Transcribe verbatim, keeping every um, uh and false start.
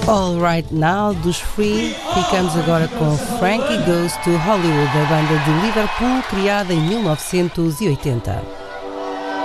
All Right Now dos Free. Ficamos agora com Frankie Goes to Hollywood, a banda de Liverpool criada em mil novecentos e oitenta.